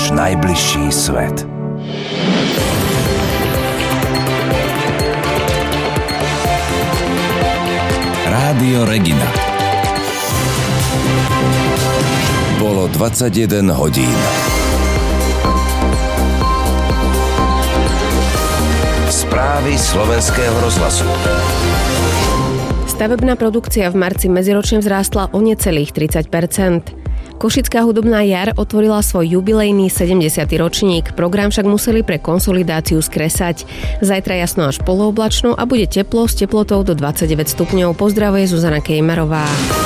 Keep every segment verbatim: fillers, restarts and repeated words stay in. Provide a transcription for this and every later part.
váš najbližší svet. Rádio Regina. Bolo dvadsaťjeden hodín. Správy Slovenského rozhlasu. Stavebná produkcia v marci medziročne vzrástla o necelých tridsať percent. Košická hudobná jar otvorila svoj jubilejný sedemdesiaty ročník, program však museli pre konsolidáciu skresať. Zajtra jasno až polooblačno a bude teplo s teplotou do dvadsaťdeväť stupňov. Pozdravuje Zuzana Kejmarová.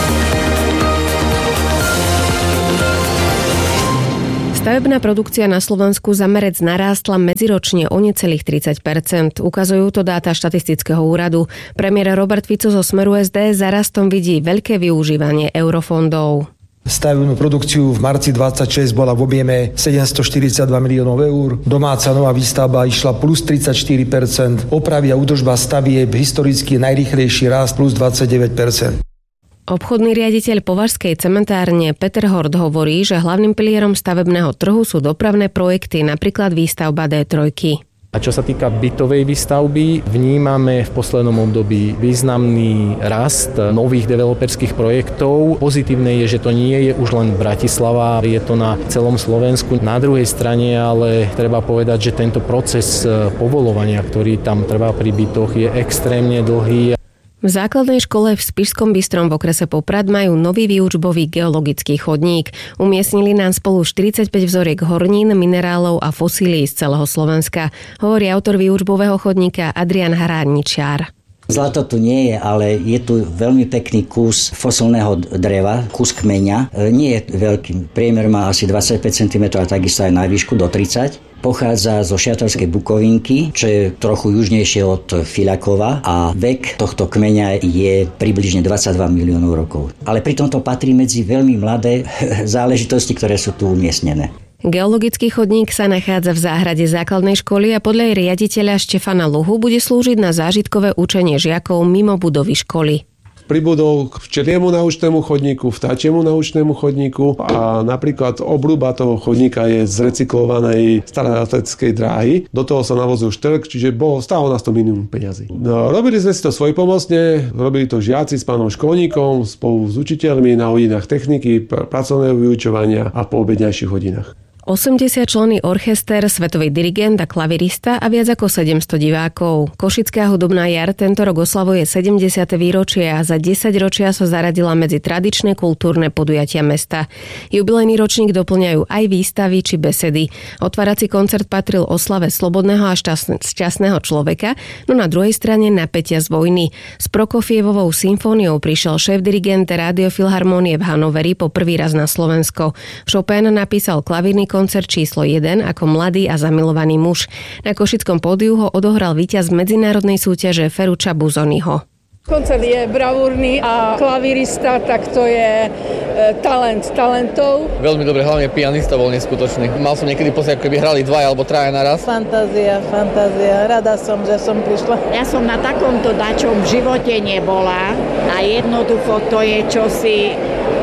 Stavebná produkcia na Slovensku za marec narástla medziročne o necelých tridsať percent. Ukazujú to dáta štatistického úradu. Premiér Robert Fico zo Smeru es dé za rastom vidí veľké využívanie eurofondov. Stavebnú produkciu v marci dvadsaťšesť bola v objeme sedemstoštyridsaťdva miliónov eur. Domáca nová výstavba išla plus tridsaťštyri percent. Opravy a údržba stavieb historicky najrýchlejší rast plus dvadsaťdeväť percent. Obchodný riaditeľ Považskej cementárne Peter Hort hovorí, že hlavným pilierom stavebného trhu sú dopravné projekty, napríklad výstavba dé tri. A čo sa týka bytovej výstavby, vnímame v poslednom období významný rast nových developerských projektov. Pozitívne je, že to nie je už len Bratislava, je to na celom Slovensku. Na druhej strane ale treba povedať, že tento proces povolovania, ktorý tam trvá pri bytoch, je extrémne dlhý. V základnej škole v Spišskom Bystrom v okrese Poprad majú nový výučbový geologický chodník. Umiestnili nám spolu štyridsaťpäť vzoriek hornín, minerálov a fosílií z celého Slovenska, hovorí autor výučbového chodníka Adrián Harádničiar. Zlato tu nie je, ale je tu veľmi pekný kus fosilného dreva, kus kmeňa. Nie je veľký, priemer má asi dvadsaťpäť centimetrov a takisto aj na výšku do tridsať. Pochádza zo Šiatovskej Bukovinky, čo je trochu južnejšie od Filakova a vek tohto kmeňa je približne dvadsaťdva miliónov rokov. Ale pri tomto patrí medzi veľmi mladé záležitosti, ktoré sú tu umiestnené. Geologický chodník sa nachádza v záhrade základnej školy a podľa jej riaditeľa Štefana Luhu bude slúžiť na zážitkové učenie žiakov mimo budovy školy. Pribudol k včeliemu naučnému chodníku, vtáčiemu naučnému chodníku a napríklad obľuba toho chodníka je z recyklovanej staroatletickej dráhy. Do toho sa navozil štrk, čiže bolo, stálo nás to minimum peňazí. No, robili sme si to svojpomocne, robili to žiaci s pánom školníkom, spolu s učiteľmi na hodinách techniky, pr- pracovného vyučovania a po obedňajších hodinách. osemdesiatčlenný orchester, svetový dirigent a klavirista a viac ako sedemsto divákov. Košická hudobná jar tento rok oslavuje sedemdesiate výročie a za desaťročia sa zaradila medzi tradičné kultúrne podujatia mesta. Jubilejný ročník doplňajú aj výstavy či besedy. Otvárací koncert patril oslave slobodného a šťastného človeka, no na druhej strane napätia z vojny. S Prokofievovou symfóniou prišiel šéf-dirigent Rádiofilharmónie v Hanoveri po prvý raz na Slovensko. Chopin napísal klavírny koncert číslo jeden ako mladý a zamilovaný muž. Na košickom pódiu ho odohral víťaz medzinárodnej súťaže Ferruccia Busoniho. Koncert je bravúrny a klavírista, tak to je e, talent talentov. Veľmi dobre, hlavne pianista bol neskutočný. Mal som niekedy pocit, ako keby hrali dvaja alebo traja naraz. Fantázia, fantázia. Rada som, že som prišla. Ja som na takomto dačom v živote nebola a jednoducho to je čosi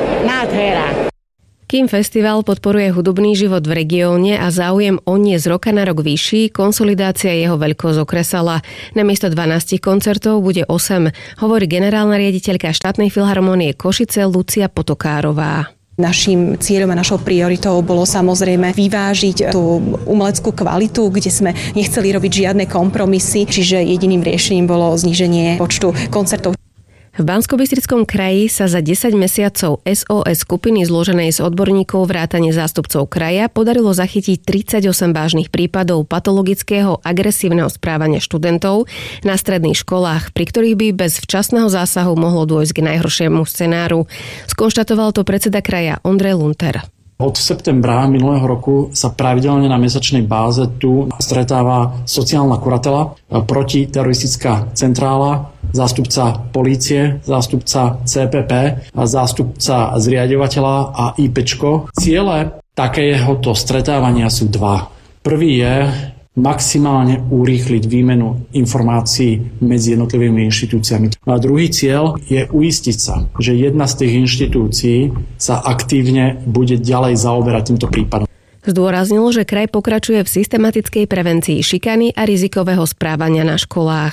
nádhera. Kým festival podporuje hudobný život v regióne a záujem o nie z roka na rok vyšší, konsolidácia jeho veľkosť okresala. Namiesto dvanásť koncertov bude osem, hovorí generálna riaditeľka štátnej filharmónie Košice Lucia Potokárová. Naším cieľom a našou prioritou bolo samozrejme vyvážiť tú umeleckú kvalitu, kde sme nechceli robiť žiadne kompromisy, čiže jediným riešením bolo zníženie počtu koncertov. V Banskobystrickom kraji sa za desať mesiacov es ó es skupiny zloženej z odborníkov vrátane zástupcov kraja podarilo zachytiť tridsaťosem vážnych prípadov patologického agresívneho správania študentov na stredných školách, pri ktorých by bez včasného zásahu mohlo dôjsť k najhoršiemu scenáru. Skonštatoval to predseda kraja Ondrej Lunter. Od septembra minulého roku sa pravidelne na mesačnej báze tu stretáva sociálna kuratela, protiteroristická centrála, zástupca polície, zástupca cé pé pé, zástupca zriaďovateľa a IPčko. Ciele takéhoto stretávania sú dva. Prvý je maximálne urýchliť výmenu informácií medzi jednotlivými inštitúciami. A druhý cieľ je uistiť sa, že jedna z tých inštitúcií sa aktívne bude ďalej zaoberať týmto prípadom. Zdôraznil, že kraj pokračuje v systematickej prevencii šikany a rizikového správania na školách.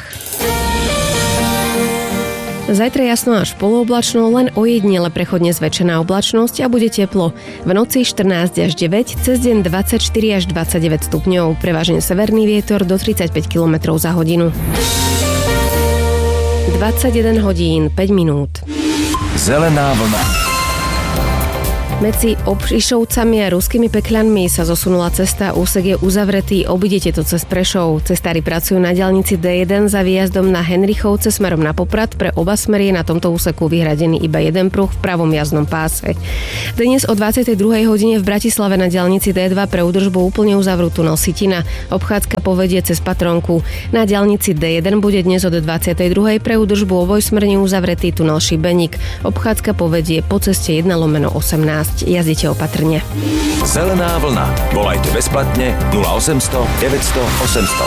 Zajtra jasno až polooblačno, len ojedinele prechodne zväčšená oblačnosť a bude teplo. V noci štrnásť až deväť, cez deň dvadsaťštyri až dvadsaťdeväť stupňov, prevažne severný vietor do tridsaťpäť kilometrov za hodinu. dvadsaťjeden hodín, päť minút. Zelená vlna. Medzi Oprišovcami a Ruskými Pekľanmi sa zosunula cesta, úsek je uzavretý, obidete to cez Prešov. Cestári pracujú na diaľnici dé jeden za výjazdom na Henrichovce smerom na Poprad. Pre oba smery je na tomto úseku vyhradený iba jeden pruh v pravom jazdnom páse. Dnes o dvadsiatej druhej hodine v Bratislave na diaľnici dé dva pre údržbu úplne uzavrú tunel Sitina. Obchádzka povedie cez Patronku. Na diaľnici dé jeden bude dnes od dvadsiatej druhej pre údržbu obojsmerne uzavretý tunel Šibeník. Obchádzka povedie po ceste jeden lomeno osemnásť. Jazdite opatrne. Zelená vlna. Volajte bezplatne nula osemsto deväťsto osemsto.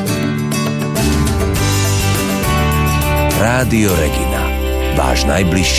Rádio Regina. Váš najbližší